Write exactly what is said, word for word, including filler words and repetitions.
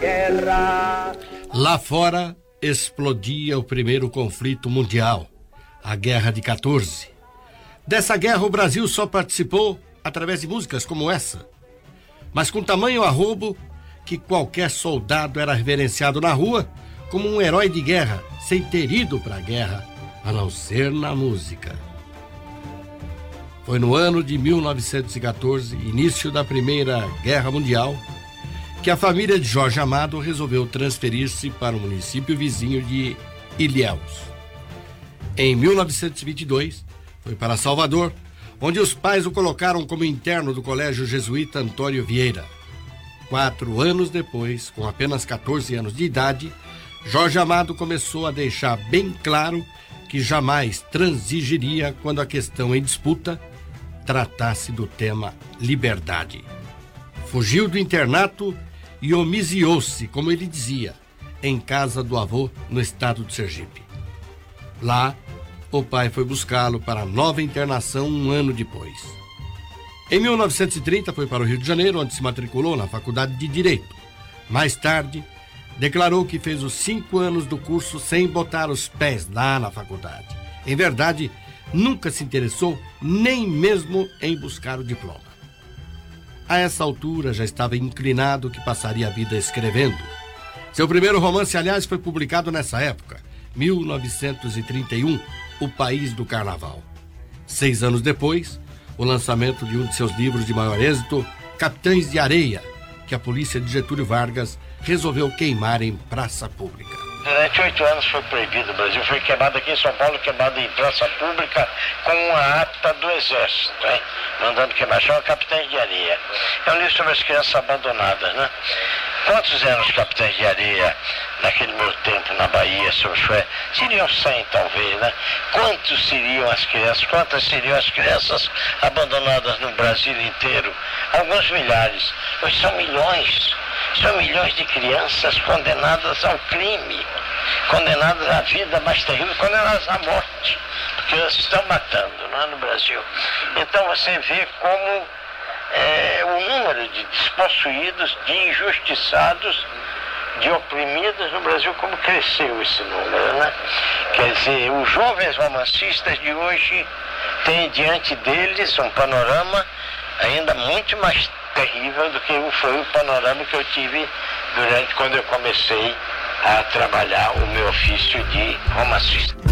Guerra. Lá fora explodia o primeiro conflito mundial, a Guerra de quatorze. Dessa guerra o Brasil só participou através de músicas como essa, mas com tamanho arrobo que qualquer soldado era reverenciado na rua como um herói de guerra, sem ter ido para a guerra, a não ser na música. Foi no ano de mil novecentos e quatorze, início da Primeira Guerra Mundial, que a família de Jorge Amado resolveu transferir-se para o município vizinho de Ilhéus. Em mil novecentos e vinte e dois, foi para Salvador, onde os pais o colocaram como interno do Colégio Jesuíta Antônio Vieira. Quatro anos depois, com apenas quatorze anos de idade, Jorge Amado começou a deixar bem claro que jamais transigiria quando a questão em disputa tratasse do tema liberdade. Fugiu do internato e homiziou-se, como ele dizia, em casa do avô no estado de Sergipe. Lá, o pai foi buscá-lo para a nova internação um ano depois. Em mil novecentos e trinta foi para o Rio de Janeiro, onde se matriculou na Faculdade de Direito. Mais tarde, declarou que fez os cinco anos do curso sem botar os pés lá na faculdade. Em verdade, nunca se interessou nem mesmo em buscar o diploma. A essa altura já estava inclinado que passaria a vida escrevendo. Seu primeiro romance, aliás, foi publicado nessa época, mil novecentos e trinta e um, O País do Carnaval. Seis anos depois, o lançamento de um de seus livros de maior êxito, Capitães de Areia, que a polícia de Getúlio Vargas resolveu queimar em praça pública. Durante oito anos foi proibido. O Brasil foi queimado aqui em São Paulo, queimado em praça pública com uma ata do Exército, hein? Mandando queimar. Chama Capitães de Areia. É um livro sobre as crianças abandonadas, né? Quantos eram os Capitães de Areia naquele meu tempo na Bahia, seu Chué? Seriam cem, talvez, né? Quantos seriam as crianças? Quantas seriam as crianças abandonadas no Brasil inteiro? Alguns milhares. Hoje são milhões. São milhões de crianças condenadas ao crime, condenadas à vida mais terrível, condenadas à morte, porque elas estão matando, não é, no Brasil. Então você vê como é, o número de despossuídos, de injustiçados, de oprimidos no Brasil, como cresceu esse número, né? Quer dizer, os jovens romancistas de hoje têm diante deles um panorama ainda muito mais terrível do que foi o panorama que eu tive durante quando eu comecei a trabalhar o meu ofício de romancista.